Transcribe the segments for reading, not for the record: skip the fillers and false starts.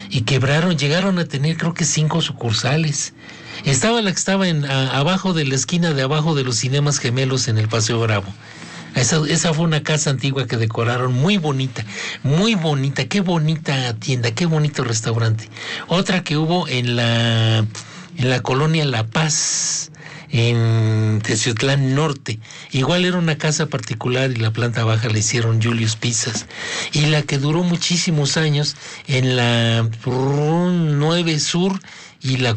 y quebraron, llegaron a tener creo que 5 sucursales. Estaba la que estaba abajo de la esquina de abajo de los Cinemas Gemelos en el Paseo Bravo. Esa fue una casa antigua que decoraron muy bonita, qué bonita tienda, qué bonito restaurante. Otra que hubo en la colonia La Paz, en Teciutlán Norte, igual era una casa particular y la planta baja la hicieron Julius Pizzas. Y la que duró muchísimos años en la 9 Sur y la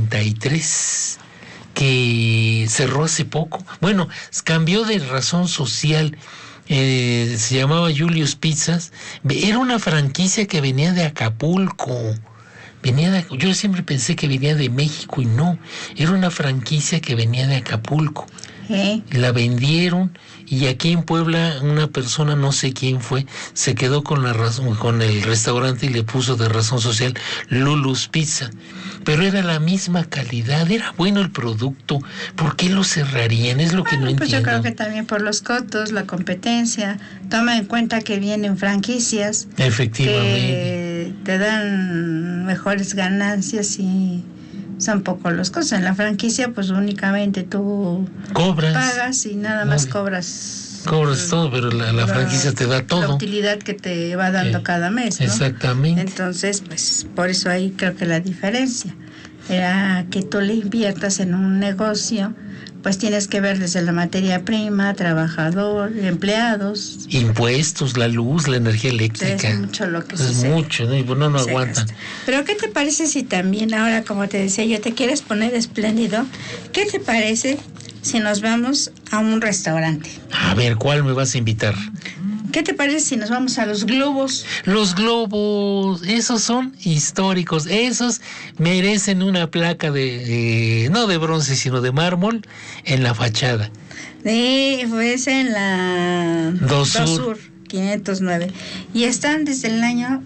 43, que cerró hace poco. Bueno, cambió de razón social. Se llamaba Julius Pizzas. Era una franquicia que venía de Acapulco. Yo siempre pensé que venía de México y no. Era una franquicia que venía de Acapulco. La vendieron y aquí en Puebla una persona, no sé quién fue, se quedó con el restaurante y le puso de razón social Lulus Pizza. Pero era la misma calidad, era bueno el producto. ¿Por qué lo cerrarían? Es lo que no entiendo. Yo creo que también por los costos, la competencia. Toma en cuenta que vienen franquicias. Efectivamente. Que te dan mejores ganancias y son pocos los costos. En la franquicia, pues únicamente tú pagas y nada más cobras todo, pero la franquicia te da todo. La utilidad que te va dando cada mes, ¿no? Exactamente. Entonces, pues por eso ahí creo que la diferencia era que tú le inviertas en un negocio, pues tienes que ver desde la materia prima, trabajador, empleados, impuestos, la luz, la energía eléctrica. Es mucho lo que sucede. Es mucho, ¿no? No aguantan. Pero ¿qué te parece si también ahora, como te decía yo, te quieres poner espléndido? ¿Qué te parece si nos vamos a un restaurante? A ver, ¿cuál me vas a invitar? ¿Qué te parece si nos vamos a los globos? Los globos, esos son históricos, esos merecen una placa no de bronce, sino de mármol en la fachada. Pues en la 2 Sur 509. Y están desde el año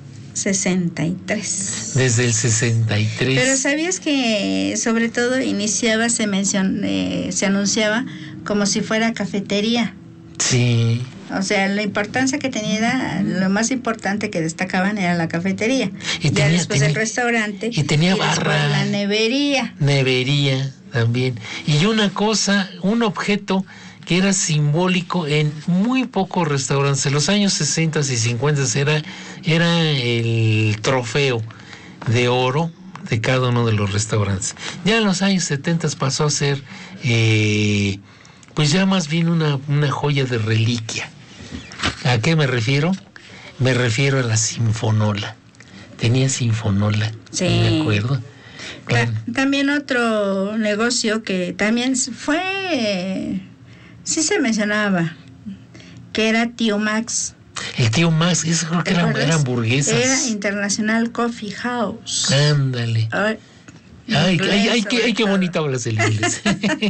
63. Desde el 63. Pero ¿sabías que sobre todo se anunciaba como si fuera cafetería? Sí. O sea, la importancia que tenía era, lo más importante que destacaban era la cafetería. Y después el restaurante. Y tenía barra. La nevería. Nevería también. Y un objeto que era simbólico en muy pocos restaurantes. En los años 60 y 50 era el trofeo de oro de cada uno de los restaurantes. Ya en los años 70 pasó a ser, pues ya más bien una joya de reliquia. ¿A qué me refiero? Me refiero a la sinfonola. Tenía sinfonola, sí. ¿Me acuerdo? Claro. También otro negocio que también fue, sí se mencionaba, que era Tío Max. El Tío Max, eso creo que eran hamburguesas. Era International Coffee House. Ándale. Ay, qué bonito hablas el inglés.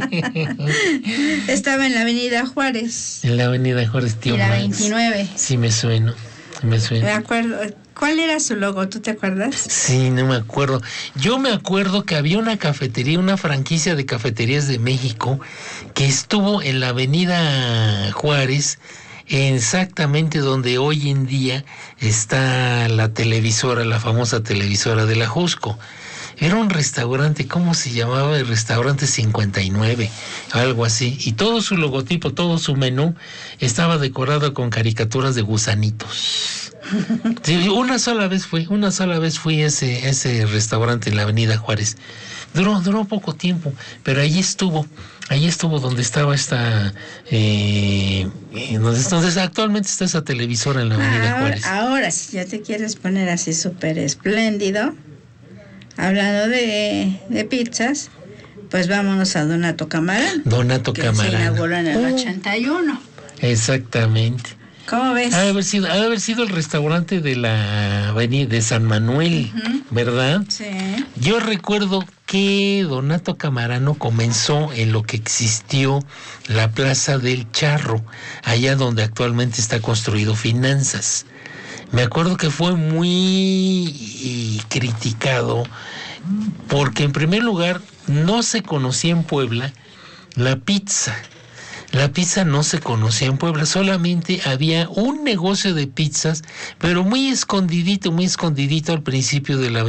Estaba en la Avenida Juárez. En la Avenida Juárez, Tío Max. En la 29. Sí, me suena. Me acuerdo. ¿Cuál era su logo? ¿Tú te acuerdas? Sí, no me acuerdo. Yo me acuerdo que había una cafetería, una franquicia de cafeterías de México que estuvo en la Avenida Juárez, exactamente donde hoy en día está la televisora, la famosa televisora de la Jusco. Era un restaurante, ¿cómo se llamaba? El restaurante 59, algo así. Y todo su logotipo, todo su menú estaba decorado con caricaturas de gusanitos. Sí, una sola vez fui a ese restaurante en la Avenida Juárez. Duró poco tiempo, pero ahí estuvo donde estaba donde actualmente está esa televisora en la Avenida Juárez. Ahora, si ya te quieres poner así súper espléndido, hablando de pizzas, pues vámonos a Donato Camarán. Que se inauguró en el 81. Exactamente. ¿Cómo ves? Ha de haber sido el restaurante de la avenida de San Manuel, ¿verdad? Sí. Yo recuerdo que Donato Camarano comenzó en lo que existió la Plaza del Charro, allá donde actualmente está construido Finanzas. Me acuerdo que fue muy criticado porque, en primer lugar, no se conocía en Puebla la pizza. La pizza no se conocía en Puebla, solamente había un negocio de pizzas, pero muy escondidito al principio de la